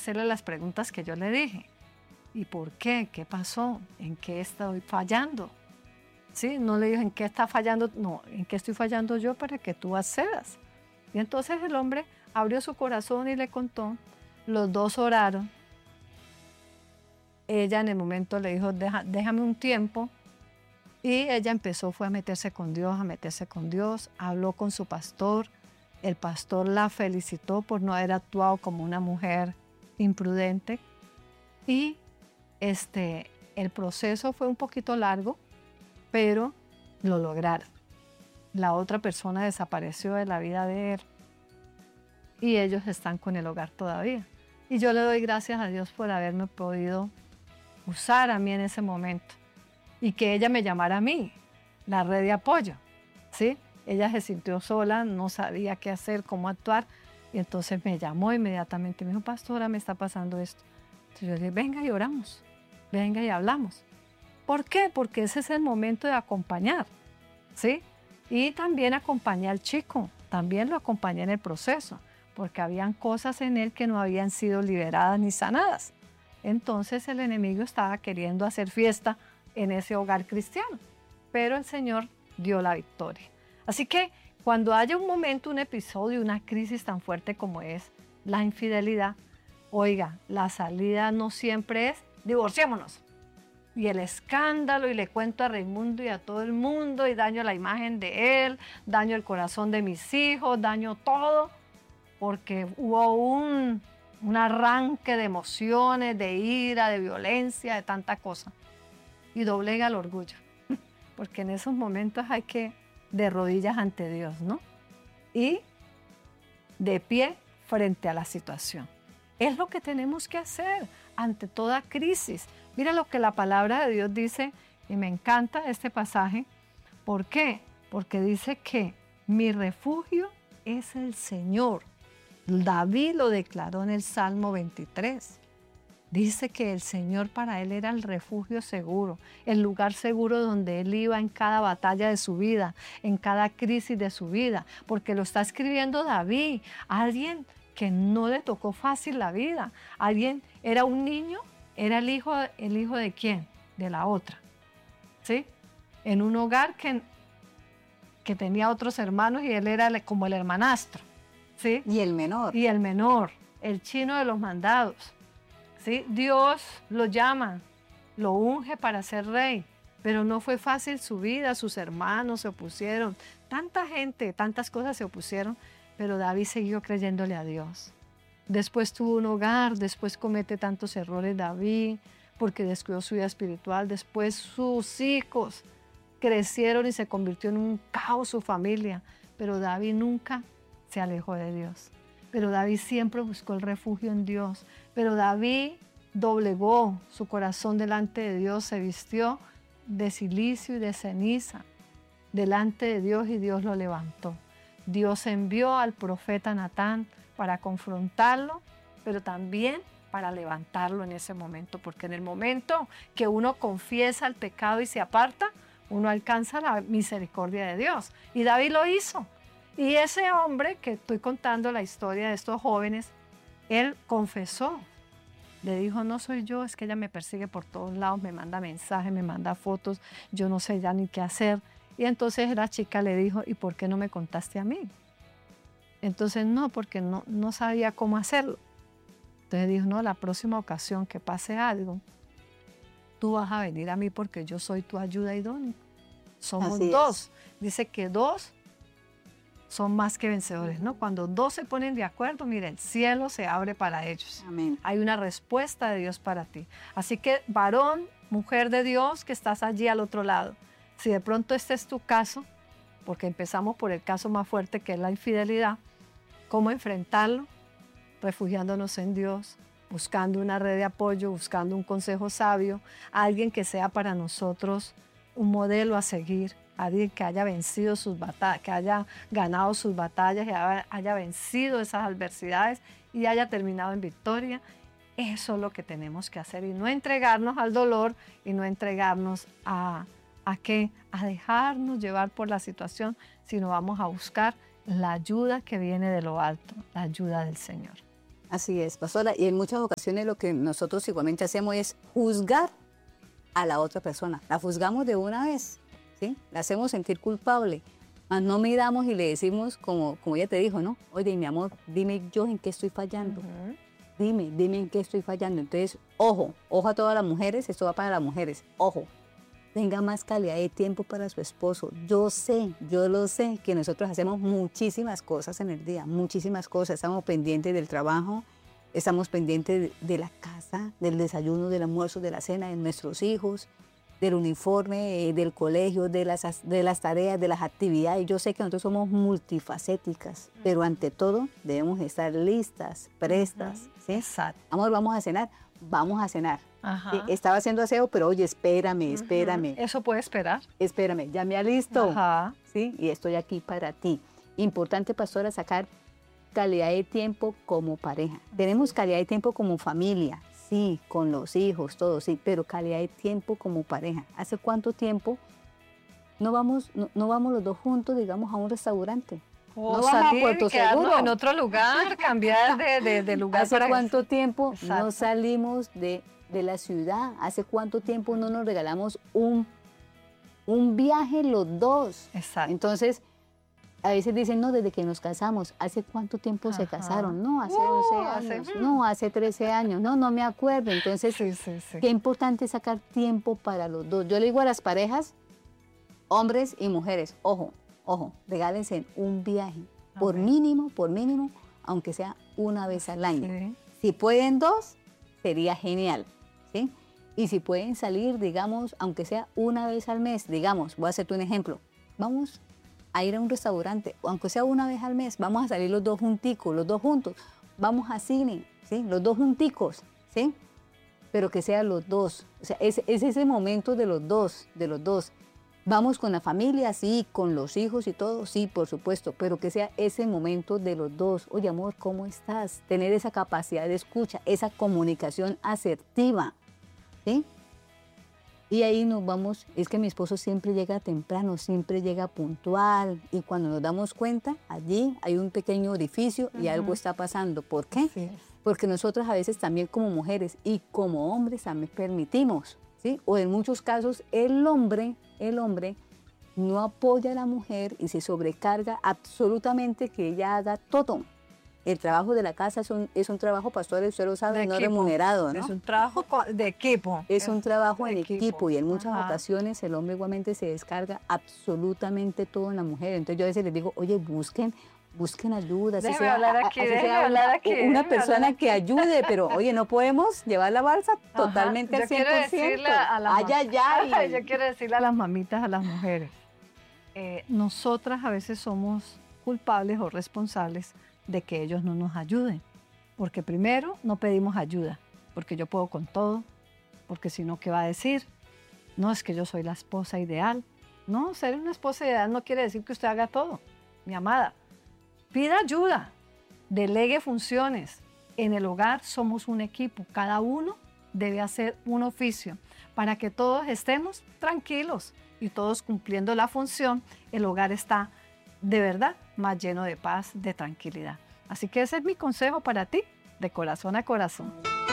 hacerle las preguntas que yo le dije. ¿Y por qué? ¿Qué pasó? ¿En qué estoy fallando? ¿Sí? No le dije en qué está fallando, no, en qué estoy fallando yo para que tú accedas. Y entonces el hombre abrió su corazón y le contó. Los dos oraron. Ella en el momento le dijo, déjame un tiempo. Y ella fue a meterse con Dios, habló con su pastor. El pastor la felicitó por no haber actuado como una mujer imprudente. Y el proceso fue un poquito largo, pero lo lograron. La otra persona desapareció de la vida de él y ellos están con el hogar todavía. Y yo le doy gracias a Dios por haberme podido usar a mí en ese momento y que ella me llamara a mí, la red de apoyo, ¿sí? Ella se sintió sola, no sabía qué hacer, cómo actuar, y entonces me llamó inmediatamente, me dijo, pastora, me está pasando esto. Entonces yo le dije, venga y oramos, venga y hablamos. ¿Por qué? Porque ese es el momento de acompañar, ¿sí? Y también acompañé al chico, también lo acompañé en el proceso, porque habían cosas en él que no habían sido liberadas ni sanadas. Entonces el enemigo estaba queriendo hacer fiesta en ese hogar cristiano, pero el Señor dio la victoria. Así que cuando haya un momento, un episodio, una crisis tan fuerte como es la infidelidad, oiga, la salida no siempre es divorciémonos. Y el escándalo, y le cuento a Raimundo y a todo el mundo, y daño la imagen de él, daño el corazón de mis hijos, daño todo, porque hubo un arranque de emociones, de ira, de violencia, de tanta cosa. Y doblega el orgullo, porque en esos momentos hay que de rodillas ante Dios, ¿no? Y de pie frente a la situación. Es lo que tenemos que hacer ante toda crisis. Mira lo que la palabra de Dios dice, y me encanta este pasaje. ¿Por qué? Porque dice que mi refugio es el Señor. David lo declaró en el Salmo 23. Dice que el Señor para él era el refugio seguro, el lugar seguro donde él iba en cada batalla de su vida, en cada crisis de su vida, porque lo está escribiendo David, alguien que no le tocó fácil la vida. Alguien, era un niño, era el hijo de ¿quién? De la otra, ¿sí? En un hogar que tenía otros hermanos y él era como el hermanastro, ¿sí? Y el menor. Y el menor, el chino de los mandados, ¿sí? Dios lo llama, lo unge para ser rey, pero no fue fácil su vida, sus hermanos se opusieron, tanta gente, tantas cosas se opusieron, pero David siguió creyéndole a Dios. Después tuvo un hogar, después comete tantos errores David, porque descuidó su vida espiritual. Después sus hijos crecieron y se convirtió en un caos su familia. Pero David nunca se alejó de Dios. Pero David siempre buscó el refugio en Dios. Pero David doblegó su corazón delante de Dios, se vistió de cilicio y de ceniza delante de Dios y Dios lo levantó. Dios envió al profeta Natán para confrontarlo, pero también para levantarlo en ese momento, porque en el momento que uno confiesa el pecado y se aparta, uno alcanza la misericordia de Dios. Y David lo hizo. Y ese hombre que estoy contando la historia de estos jóvenes, él confesó. Le dijo, no soy yo, es que ella me persigue por todos lados, me manda mensajes, me manda fotos, yo no sé ya ni qué hacer. Y entonces la chica le dijo, ¿y por qué no me contaste a mí? Entonces no, porque no sabía cómo hacerlo. Entonces dijo, no, la próxima ocasión que pase algo, tú vas a venir a mí porque yo soy tu ayuda idónea. Somos dos. Dice que dos son más que vencedores, ¿no? Cuando dos se ponen de acuerdo, mira, el cielo se abre para ellos. Amén. Hay una respuesta de Dios para ti. Así que varón, mujer de Dios, que estás allí al otro lado, si de pronto este es tu caso, porque empezamos por el caso más fuerte que es la infidelidad, ¿cómo enfrentarlo? Refugiándonos en Dios, buscando una red de apoyo, buscando un consejo sabio, alguien que sea para nosotros un modelo a seguir, alguien que haya vencido sus batallas, que haya ganado sus batallas, que haya vencido esas adversidades y haya terminado en victoria. Eso es lo que tenemos que hacer y no entregarnos al dolor y no entregarnos ¿a qué? A dejarnos llevar por la situación, sino vamos a buscar la ayuda que viene de lo alto, la ayuda del Señor. Así es, pastora. Y en muchas ocasiones lo que nosotros igualmente hacemos es juzgar a la otra persona. La juzgamos de una vez, ¿sí? La hacemos sentir culpable. Mas no miramos y le decimos, como ella te dijo, ¿no? Oye, mi amor, dime yo en qué estoy fallando. Dime en qué estoy fallando. Entonces, ojo a todas las mujeres, esto va para las mujeres, ojo. Tenga más calidad de tiempo para su esposo. Yo lo sé, que nosotros hacemos muchísimas cosas en el día, muchísimas cosas. Estamos pendientes del trabajo, estamos pendientes de la casa, del desayuno, del almuerzo, de la cena de nuestros hijos, del uniforme, del colegio, de las tareas, de las actividades. Yo sé que nosotros somos multifacéticas, pero ante todo debemos estar listas, prestas. ¿Sí? Exacto. Amor, vamos a cenar. Vamos a cenar. Ajá. Estaba haciendo aseo, pero oye, espérame. Eso puede esperar. Espérame, ya me alisto. Ajá. ¿Sí? Y estoy aquí para ti. Importante, pastora, sacar calidad de tiempo como pareja. Tenemos calidad de tiempo como familia, sí, con los hijos, todo, sí, pero calidad de tiempo como pareja. ¿Hace cuánto tiempo no vamos los dos juntos, digamos, a un restaurante? O no salir, vamos a Puerto quedarnos Seguro. en otro lugar, cambiar de lugar. ¿Hace cuánto tiempo Exacto. no salimos de la ciudad? ¿Hace cuánto tiempo no nos regalamos un viaje los dos? Exacto. Entonces, a veces dicen, no, desde que nos casamos. ¿Hace cuánto tiempo se casaron? No, hace 12 años. No, hace 13 años. No me acuerdo. Entonces, Sí. qué importante es sacar tiempo para los dos. Yo le digo a las parejas, hombres y mujeres, ojo, regálense un viaje, por mínimo, aunque sea una vez al año. Sí. Si pueden dos, sería genial, ¿sí? Y si pueden salir, digamos, aunque sea una vez al mes, digamos, voy a hacerte un ejemplo, vamos a ir a un restaurante, aunque sea una vez al mes, vamos a salir los dos junticos, los dos juntos, vamos a cine, ¿sí? Los dos junticos, ¿sí? Pero que sean los dos, o sea, es ese momento de los dos. Vamos con la familia, sí, con los hijos y todo, sí, por supuesto, pero que sea ese momento de los dos. Oye, amor, ¿cómo estás? Tener esa capacidad de escucha, esa comunicación asertiva, ¿sí? Y ahí nos vamos, es que mi esposo siempre llega temprano, siempre llega puntual, y cuando nos damos cuenta, allí hay un pequeño orificio y algo está pasando. ¿Por qué? Sí. Porque nosotras a veces también como mujeres y como hombres también permitimos, ¿sí? O en muchos casos el hombre no apoya a la mujer y se sobrecarga absolutamente que ella haga todo. El trabajo de la casa es un trabajo, pastores, usted lo sabe, no remunerado, ¿no? Es un trabajo de equipo. Es un trabajo de en equipo y en muchas Ajá. ocasiones el hombre igualmente se descarga absolutamente todo en la mujer. Entonces yo a veces les digo, oye, busquen ayuda. así Déjeme sea- hablar aquí, así déjeme sea hablar aquí, Una déjeme persona hablar que ayude, pero oye, no podemos llevar la balsa Ajá. totalmente Yo al 100%. quiero decirle a las Ay. Yo quiero decirle a las mamitas, a las mujeres, nosotras a veces somos culpables o responsables de que ellos no nos ayuden, porque primero no pedimos ayuda, porque yo puedo con todo, porque si no, ¿qué va a decir? No, es que yo soy la esposa ideal. No, ser una esposa ideal no quiere decir que usted haga todo, mi amada. Pida ayuda, delegue funciones. En el hogar somos un equipo, cada uno debe hacer un oficio para que todos estemos tranquilos y todos cumpliendo la función. El hogar está de verdad más lleno de paz, de tranquilidad. Así que ese es mi consejo para ti, de corazón a corazón.